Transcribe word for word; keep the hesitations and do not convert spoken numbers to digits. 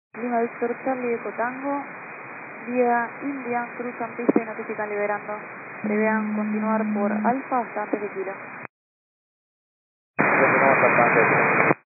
Lima Víctor Charlie Eco Tango, vía India, cruzan pista y notifican liberando. Prevean continuar por Alfa hasta antes de Kilo. Continuamos hasta antes.